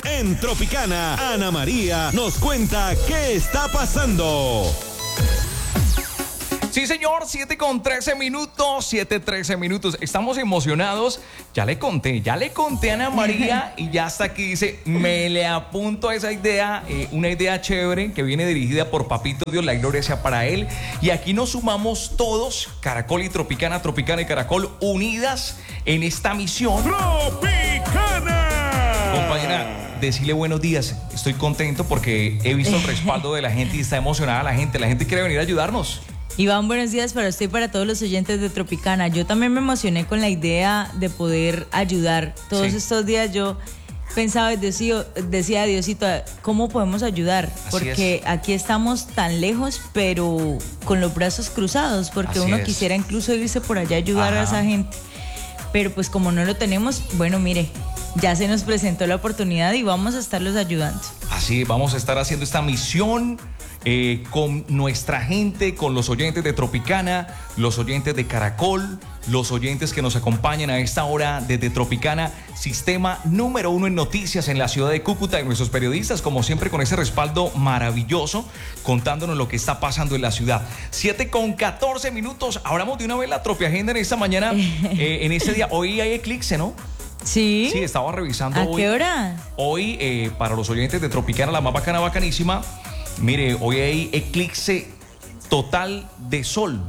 En Tropicana, Ana María nos cuenta qué está pasando. Sí, señor, 7:13 minutos, 7:13 minutos. Estamos emocionados. Ya le conté a Ana María y ya hasta aquí dice, me le apunto a esa idea, una idea chévere que viene dirigida por Papito Dios, la gloria sea para él. Y aquí nos sumamos todos, Caracol y Tropicana, Tropicana y Caracol, unidas en esta misión. ¡Tropicana! Compañera, decirle buenos días. Estoy contento porque he visto el respaldo de la gente y está emocionada la gente. La gente quiere venir a ayudarnos. Iván, buenos días para usted y para todos los oyentes de Tropicana. Yo también me emocioné con la idea de poder ayudar. Todos estos días yo pensaba, decía a Diosito, ¿cómo podemos ayudar? Porque aquí estamos tan lejos, pero con los brazos cruzados, porque uno quisiera incluso irse por allá a ayudar a esa gente. Pero pues como no lo tenemos, bueno, mire, ya se nos presentó la oportunidad y vamos a estarlos ayudando. Así, vamos a estar haciendo esta misión con nuestra gente, con los oyentes de Tropicana, los oyentes de Caracol, los oyentes que nos acompañan a esta hora desde Tropicana, sistema número 1 en noticias en la ciudad de Cúcuta, y nuestros periodistas, como siempre, con ese respaldo maravilloso, contándonos lo que está pasando en la ciudad. 7:14 minutos. Hablamos de una vez la Tropiagenda en esta mañana, en este día. Hoy hay eclipse, ¿no? Sí. Sí, estaba revisando hoy. ¿A qué hora? Hoy, para los oyentes de Tropicana, la más bacana, bacanísima. Mire, hoy hay eclipse total de sol.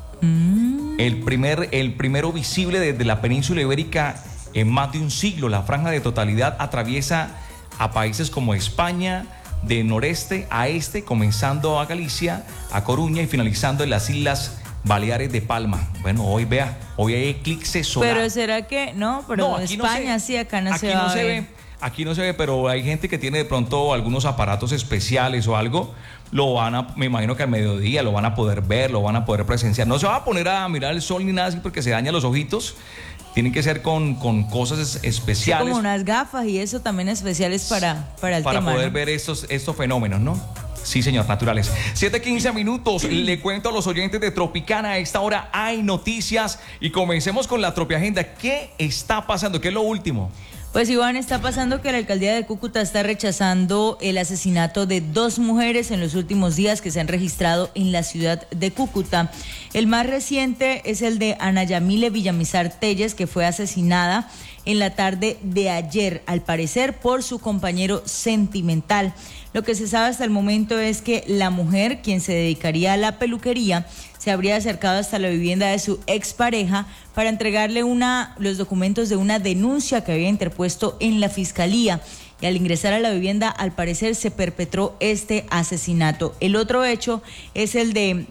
El primero visible desde la península ibérica en más de un siglo. La franja de totalidad atraviesa a países como España, de noreste a este, comenzando a Galicia, a Coruña y finalizando en las Islas Baleares de Palma. Bueno, hoy hay eclipse solar. Pero será que no, pero no, España sí, acá no se va a ver. Aquí no se ve, pero hay gente que tiene de pronto algunos aparatos especiales o algo, me imagino que al mediodía lo van a poder ver, lo van a poder presenciar. No se va a poner a mirar el sol ni nada así porque se daña los ojitos. Tienen que ser con cosas especiales. Sí, como unas gafas y eso también especiales para el tema. Para poder ¿no? ver estos fenómenos, ¿no? Sí, señor, naturales. 7:15 minutos. Le cuento a los oyentes de Tropicana, a esta hora hay noticias y comencemos con la Tropiagenda. ¿Qué está pasando? ¿Qué es lo último? Pues Iván, está pasando que la alcaldía de Cúcuta está rechazando el asesinato de 2 mujeres en los últimos días que se han registrado en la ciudad de Cúcuta. El más reciente es el de Ana Yamile Villamizar Telles, que fue asesinada en la tarde de ayer, al parecer por su compañero sentimental. Lo que se sabe hasta el momento es que la mujer, quien se dedicaría a la peluquería, se habría acercado hasta la vivienda de su expareja para entregarle los documentos de una denuncia que había interpuesto en la fiscalía. Y al ingresar a la vivienda, al parecer, se perpetró este asesinato. El otro hecho es el de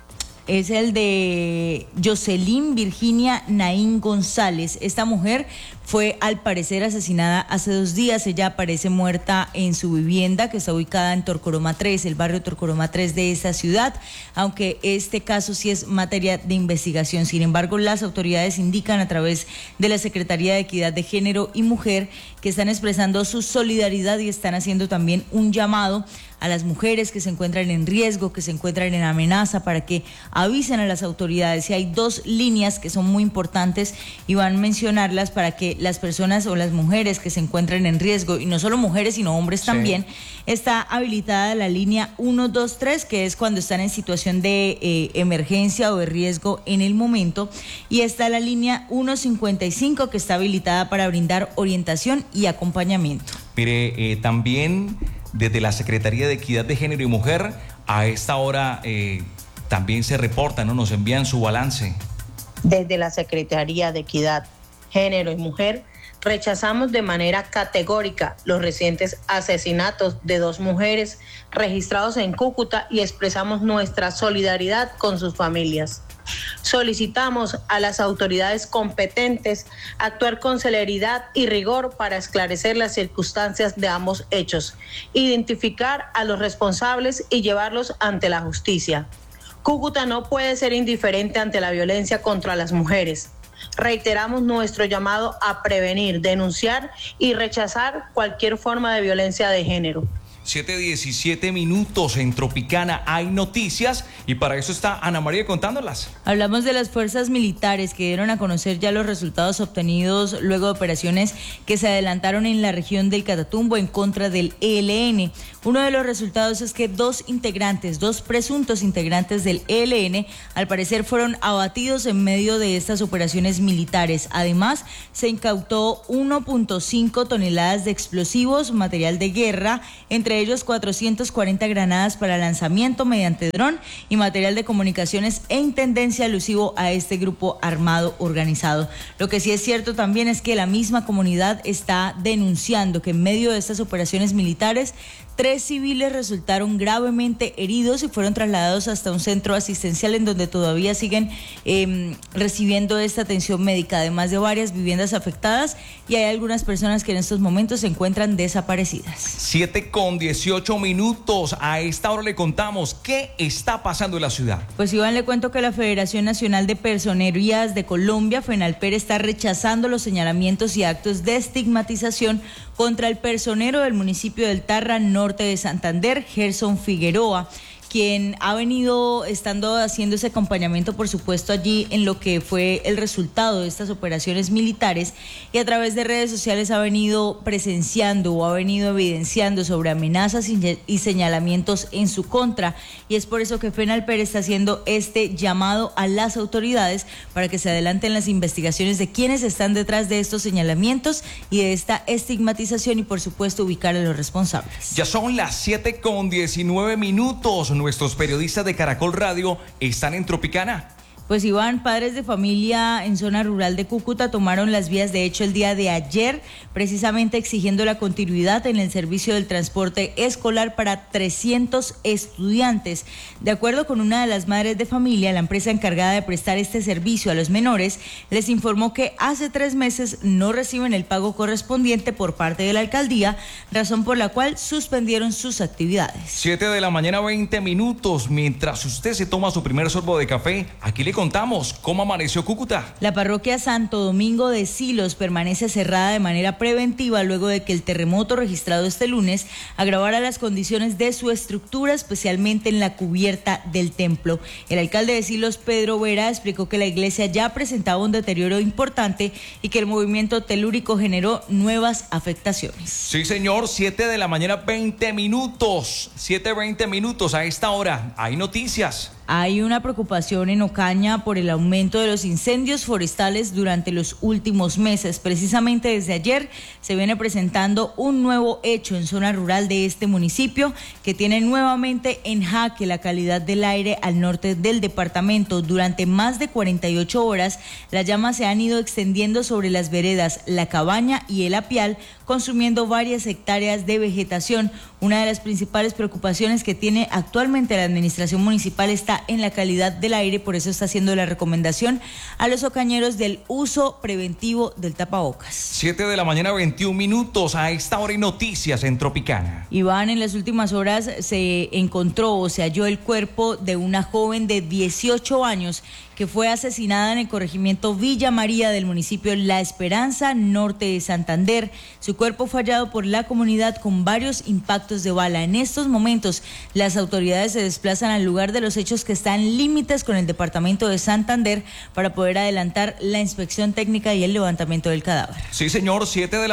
Jocelyn Virginia Naín González. Esta mujer fue al parecer asesinada hace 2 días. Ella aparece muerta en su vivienda, que está ubicada en Torcoroma 3, el barrio Torcoroma 3 de esta ciudad, aunque este caso sí es materia de investigación. Sin embargo, las autoridades indican a través de la Secretaría de Equidad de Género y Mujer que están expresando su solidaridad y están haciendo también un llamado a las mujeres que se encuentran en riesgo, que se encuentran en amenaza, para que avisen a las autoridades. Y hay 2 líneas que son muy importantes y van a mencionarlas para que las personas o las mujeres que se encuentran en riesgo, y no solo mujeres sino hombres también, está habilitada la línea 123, que es cuando están en situación de emergencia o de riesgo en el momento, y está la línea 155, que está habilitada para brindar orientación y acompañamiento. Mire, también desde la Secretaría de Equidad de Género y Mujer, a esta hora también se reportan, ¿no? Nos envían su balance. Desde la Secretaría de Equidad, Género y Mujer, rechazamos de manera categórica los recientes asesinatos de 2 mujeres registrados en Cúcuta y expresamos nuestra solidaridad con sus familias. Solicitamos a las autoridades competentes actuar con celeridad y rigor para esclarecer las circunstancias de ambos hechos, identificar a los responsables y llevarlos ante la justicia. Cúcuta no puede ser indiferente ante la violencia contra las mujeres. Reiteramos nuestro llamado a prevenir, denunciar y rechazar cualquier forma de violencia de género. 7:17 en Tropicana hay noticias y para eso está Ana María contándolas. Hablamos de las fuerzas militares que dieron a conocer ya los resultados obtenidos luego de operaciones que se adelantaron en la región del Catatumbo en contra del ELN. Uno de los resultados es que dos presuntos integrantes del ELN, al parecer fueron abatidos en medio de estas operaciones militares. Además, se incautó 1.5 toneladas de explosivos, material de guerra, entre ellos 440 granadas para lanzamiento mediante dron y material de comunicaciones en tendencia alusivo a este grupo armado organizado. Lo que sí es cierto también es que la misma comunidad está denunciando que en medio de estas operaciones militares 3 civiles resultaron gravemente heridos y fueron trasladados hasta un centro asistencial en donde todavía siguen recibiendo esta atención médica, además de varias viviendas afectadas, y hay algunas personas que en estos momentos se encuentran desaparecidas. 7:18. A esta hora le contamos qué está pasando en la ciudad. Pues Iván, le cuento que la Federación Nacional de Personerías de Colombia, FENALPER, está rechazando los señalamientos y actos de estigmatización contra el personero del municipio del Tarra, norte de Santander, Gerson Figueroa, quien ha venido haciendo ese acompañamiento, por supuesto, allí en lo que fue el resultado de estas operaciones militares, y a través de redes sociales ha venido presenciando o ha venido evidenciando sobre amenazas y señalamientos en su contra, y es por eso que FENALPER está haciendo este llamado a las autoridades para que se adelanten las investigaciones de quienes están detrás de estos señalamientos y de esta estigmatización y, por supuesto, ubicar a los responsables. Ya son las 7:19. Nuestros periodistas de Caracol Radio están en Tropicana. Pues Iván, padres de familia en zona rural de Cúcuta tomaron las vías de hecho el día de ayer, precisamente exigiendo la continuidad en el servicio del transporte escolar para 300 estudiantes. De acuerdo con una de las madres de familia, la empresa encargada de prestar este servicio a los menores les informó que hace 3 meses no reciben el pago correspondiente por parte de la alcaldía, razón por la cual suspendieron sus actividades. 7:20. Mientras usted se toma su primer sorbo de café, aquí le contamos cómo amaneció Cúcuta. La parroquia Santo Domingo de Silos permanece cerrada de manera preventiva luego de que el terremoto registrado este lunes agravara las condiciones de su estructura, especialmente en la cubierta del templo. El alcalde de Silos, Pedro Vera, explicó que la iglesia ya presentaba un deterioro importante y que el movimiento telúrico generó nuevas afectaciones. Sí, señor, 7:20. 7:20. A esta hora hay noticias. Hay una preocupación en Ocaña por el aumento de los incendios forestales durante los últimos meses. Precisamente desde ayer se viene presentando un nuevo hecho en zona rural de este municipio que tiene nuevamente en jaque la calidad del aire al norte del departamento. Durante más de 48 horas, las llamas se han ido extendiendo sobre las veredas La Cabaña y El Apial, consumiendo varias hectáreas de vegetación. Una de las principales preocupaciones que tiene actualmente la administración municipal está en la calidad del aire, por eso está haciendo la recomendación a los ocañeros del uso preventivo del tapabocas. 7:21. A esta hora hay noticias en Tropicana. Iván, en las últimas horas se encontró o se halló el cuerpo de una joven de 18 años que fue asesinada en el corregimiento Villa María del municipio La Esperanza, norte de Santander. Su cuerpo fue hallado por la comunidad con varios impactos de bala. En estos momentos, las autoridades se desplazan al lugar de los hechos que están límites con el departamento de Santander para poder adelantar la inspección técnica y el levantamiento del cadáver. Sí, señor,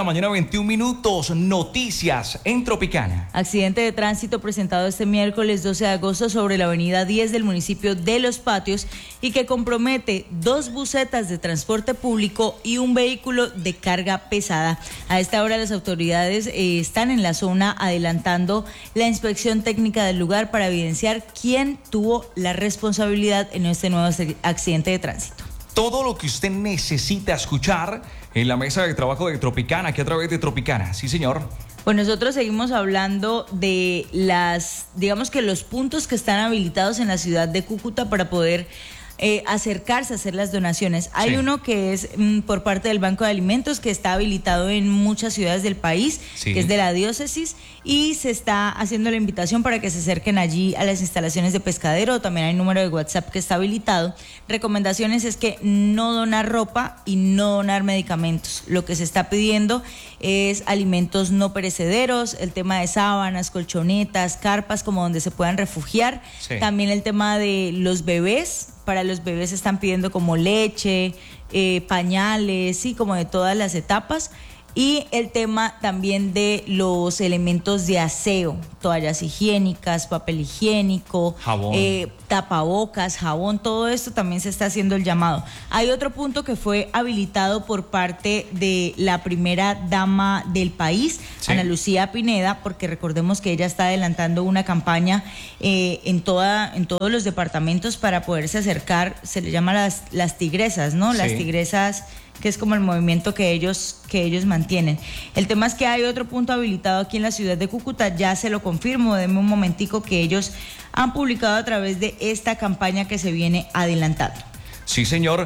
7:21. Noticias en Tropicana. Accidente de tránsito presentado este miércoles 12 de agosto sobre la avenida 10 del municipio de Los Patios y que compromete 2 busetas de transporte público y un vehículo de carga pesada. A esta hora las autoridades están en la zona adelantando la inspección técnica del lugar para evidenciar quién tuvo la responsabilidad en este nuevo accidente de tránsito. Todo lo que usted necesita escuchar en la mesa de trabajo de Tropicana, aquí a través de Tropicana. Sí, señor. Pues nosotros seguimos hablando de los puntos que están habilitados en la ciudad de Cúcuta para poder acercarse a hacer las donaciones. Hay Sí. uno que es por parte del Banco de Alimentos, que está habilitado en muchas ciudades del país, Sí. que es de la diócesis, y se está haciendo la invitación para que se acerquen allí a las instalaciones de Pescadero. También hay número de WhatsApp que está habilitado. Recomendaciones es que no donar ropa y no donar medicamentos. Lo que se está pidiendo es alimentos no perecederos, el tema de sábanas, colchonetas, carpas, como donde se puedan refugiar. Sí. También el tema de los bebés. Para los bebés están pidiendo como leche, pañales, sí, como de todas las etapas. Y el tema también de los elementos de aseo, toallas higiénicas, papel higiénico, Jabón. Tapabocas, jabón, todo esto también se está haciendo el llamado. Hay otro punto que fue habilitado por parte de la primera dama del país, Sí. Ana Lucía Pineda, porque recordemos que ella está adelantando una campaña en todos los departamentos para poderse acercar, se le llama las tigresas, ¿no? Las Sí. tigresas, que es como el movimiento que ellos mantienen. El tema es que hay otro punto habilitado aquí en la ciudad de Cúcuta, ya se lo confirmo, denme un momentico, que ellos han publicado a través de esta campaña que se viene adelantando. Sí, señor,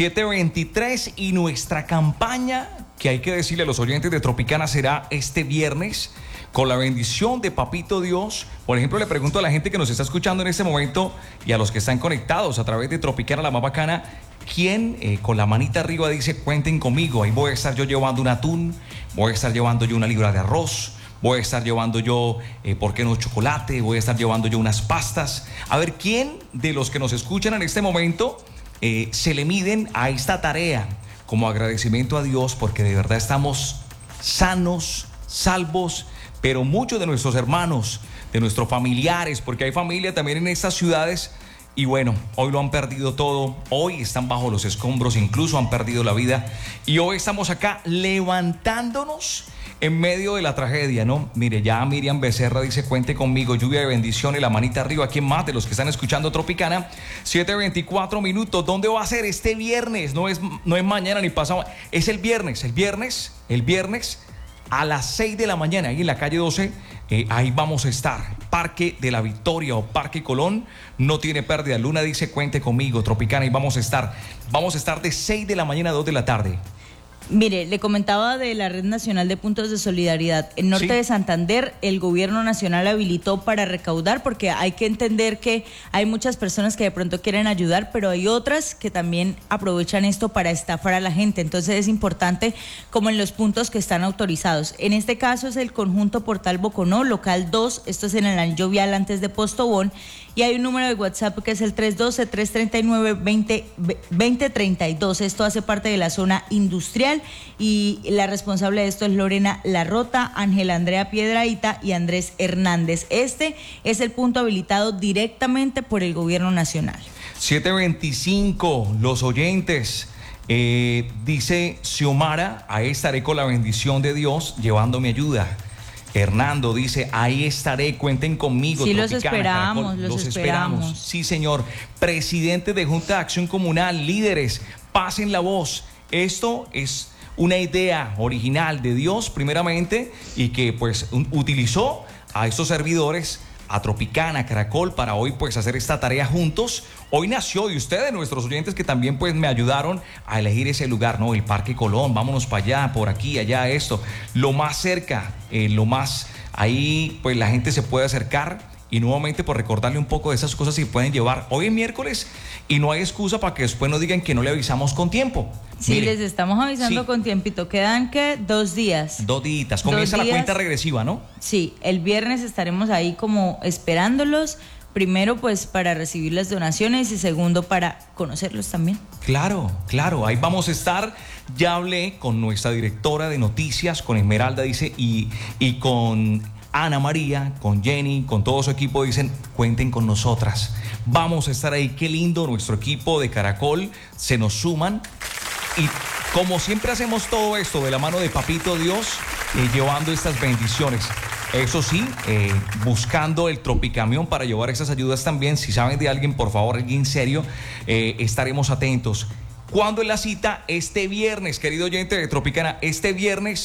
7:23, y nuestra campaña, que hay que decirle a los oyentes de Tropicana, será este viernes con la bendición de Papito Dios. Por ejemplo, le pregunto a la gente que nos está escuchando en este momento y a los que están conectados a través de Tropicana, la más bacana, ¿quién con la manita arriba dice cuenten conmigo? Ahí voy a estar yo llevando un atún, voy a estar llevando yo una libra de arroz, voy a estar llevando yo, ¿por qué no chocolate? Voy a estar llevando yo unas pastas. A ver, ¿quién de los que nos escuchan en este momento se le miden a esta tarea como agradecimiento a Dios, porque de verdad estamos sanos, salvos, pero muchos de nuestros hermanos, de nuestros familiares, porque hay familia también en estas ciudades, y bueno, hoy lo han perdido todo, hoy están bajo los escombros, incluso han perdido la vida, y hoy estamos acá levantándonos en medio de la tragedia, ¿no? Mire, ya Miriam Becerra dice, cuente conmigo, lluvia de bendiciones, la manita arriba. ¿Quién más de los que están escuchando Tropicana? 7:24 minutos. ¿Dónde va a ser este viernes? No es mañana ni pasado, es el viernes a las 6 de la mañana, ahí en la calle 12, ahí vamos a estar. Parque de la Victoria o Parque Colón, no tiene pérdida. Luna dice, cuente conmigo, Tropicana, y vamos a estar de 6 de la mañana a 2 de la tarde. Mire, le comentaba de la Red Nacional de Puntos de Solidaridad. En norte Sí. de Santander, el gobierno nacional habilitó para recaudar, porque hay que entender que hay muchas personas que de pronto quieren ayudar, pero hay otras que también aprovechan esto para estafar a la gente. Entonces es importante, como en los puntos que están autorizados. En este caso es el conjunto Portal Boconó, local 2, esto es en el anillo vial antes de Postobón, y hay un número de WhatsApp que es el 312-339-2032. Esto hace parte de la zona industrial y la responsable de esto es Lorena Larrota, Ángela Andrea Piedrahita y Andrés Hernández. Este es el punto habilitado directamente por el gobierno nacional. 7:25, los oyentes. Dice Xiomara, ahí estaré con la bendición de Dios llevando mi ayuda. Hernando dice, ahí estaré, cuenten conmigo. Sí, los Tropicana, esperamos, Caracol, los esperamos. Sí, señor. Presidente de Junta de Acción Comunal, líderes, pasen la voz. Esto es una idea original de Dios, primeramente, y que pues utilizó a estos servidores, a Tropicana, Caracol, para hoy pues hacer esta tarea juntos. Hoy nació, y ustedes, nuestros oyentes, que también pues me ayudaron a elegir ese lugar, ¿no? El Parque Colón, vámonos para allá, por aquí, allá, esto, lo más cerca, lo más, ahí pues la gente se puede acercar. Y nuevamente por recordarle un poco de esas cosas que pueden llevar. Hoy es miércoles y no hay excusa para que después nos digan que no le avisamos con tiempo. Sí, Mire, les estamos avisando sí. con tiempito. Quedan, ¿qué? 2 días. 2 días. Comienza 2 la cuenta días. regresiva, ¿no? Sí, el viernes estaremos ahí como esperándolos. Primero, pues para recibir las donaciones y segundo, para conocerlos también. Claro, claro, ahí vamos a estar. Ya hablé con nuestra directora de noticias, con Esmeralda, dice, y con Ana María, con Jenny, con todo su equipo, dicen, cuenten con nosotras. Vamos a estar ahí, qué lindo, nuestro equipo de Caracol, se nos suman. Y como siempre hacemos todo esto de la mano de Papito Dios, llevando estas bendiciones. Eso sí, buscando el Tropicamión para llevar esas ayudas también. Si saben de alguien, por favor, alguien serio, estaremos atentos. ¿Cuándo es la cita? Este viernes, querido oyente de Tropicana, este viernes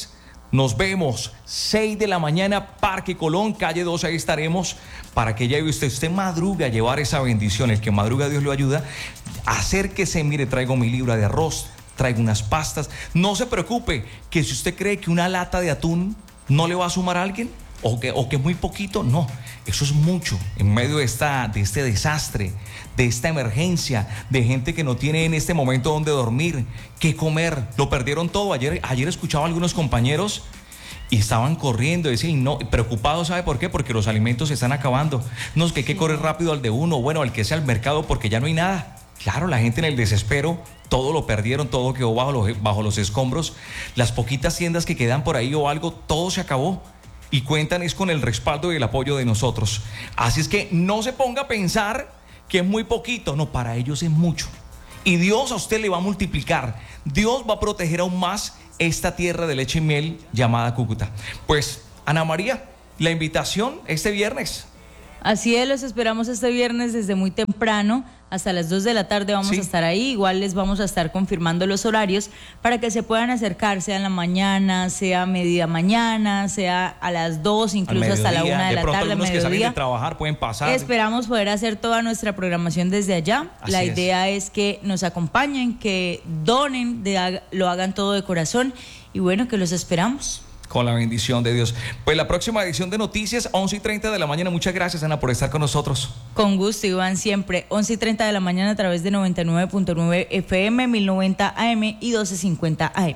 Nos vemos, 6 de la mañana, Parque Colón, calle 12, ahí estaremos para que lleve usted madruga a llevar esa bendición. El que madruga, Dios lo ayuda. Acérquese, mire, traigo mi libra de arroz, traigo unas pastas. No se preocupe, que si usted cree que una lata de atún no le va a sumar a alguien, o que es muy poquito, no, eso es mucho en medio de este desastre, de esta emergencia, de gente que no tiene en este momento dónde dormir, qué comer, lo perdieron todo. Ayer escuchaba a algunos compañeros y estaban corriendo, decían, no, preocupados, ¿sabe por qué? Porque los alimentos se están acabando. No, es que hay que correr rápido al de uno, bueno, al que sea al mercado, porque ya no hay nada. Claro, la gente en el desespero, todo lo perdieron, todo quedó bajo los escombros. Las poquitas tiendas que quedan por ahí o algo, todo se acabó. Y cuentan es con el respaldo y el apoyo de nosotros. Así es que no se ponga a pensar que es muy poquito. No, para ellos es mucho. Y Dios a usted le va a multiplicar. Dios va a proteger aún más esta tierra de leche y miel llamada Cúcuta. Pues, Ana María, la invitación este viernes. Así es, los esperamos este viernes desde muy temprano, hasta las 2 de la tarde vamos a estar ahí. Igual les vamos a estar confirmando los horarios para que se puedan acercar, sea en la mañana, sea a media mañana, sea a las 2, incluso hasta la 1 de la tarde, algunos mediodía. Que salen de trabajar pueden pasar. Esperamos poder hacer toda nuestra programación desde allá. La idea es que nos acompañen, que donen, lo hagan todo de corazón y bueno, que los esperamos. Con la bendición de Dios. Pues la próxima edición de Noticias, 11:30 de la mañana. Muchas gracias, Ana, por estar con nosotros. Con gusto, Iván, siempre. 11:30 de la mañana a través de 99.9 FM, 1090 AM y 1250 AM.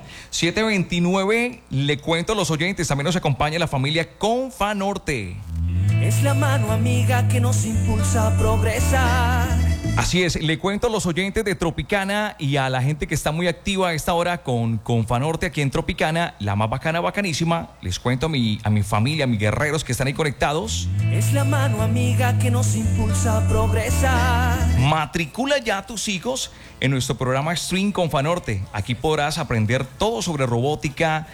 7:29, le cuento a los oyentes, también nos acompaña la familia Confanorte. Es la mano amiga que nos impulsa a progresar. Así es, le cuento a los oyentes de Tropicana y a la gente que está muy activa a esta hora con Confanorte aquí en Tropicana, la más bacana, bacanísima. Les cuento a mi familia, a mis guerreros que están ahí conectados. Es la mano amiga que nos impulsa a progresar. Matricula ya a tus hijos en nuestro programa Stream Confanorte. Aquí podrás aprender todo sobre robótica,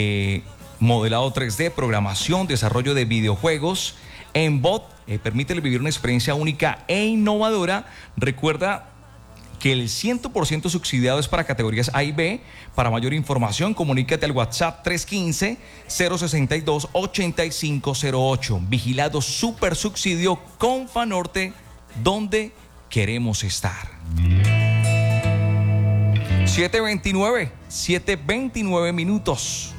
modelado 3D, programación, desarrollo de videojuegos. En Bot, permítele vivir una experiencia única e innovadora. Recuerda que el 100% subsidiado es para categorías A y B. Para mayor información, comunícate al WhatsApp 315-062-8508. Vigilado super subsidio Confanorte, donde queremos estar. 7:29 minutos.